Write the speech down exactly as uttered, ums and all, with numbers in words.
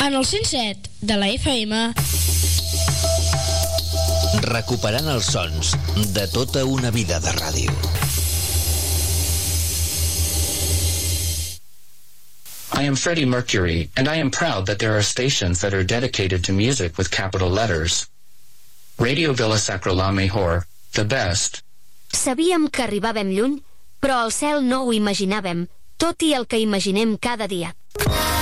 En el cent set de la F M. Recuperant els sons de tota una vida de ràdio. I am Freddie Mercury, and I am proud that there are stations that are dedicated to music with capital letters. Radio Villa Sacra La Mejor, the best. Sabíem que arribàvem lluny, però al cel no ho imaginàvem, tot i el que imaginem cada dia.